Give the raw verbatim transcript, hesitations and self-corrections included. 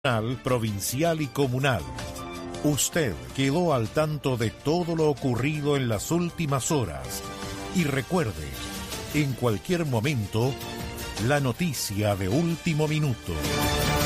provincial y comunal. Usted quedó al tanto de todo lo ocurrido en las últimas horas. Y recuerde, en cualquier momento, la noticia de último minuto.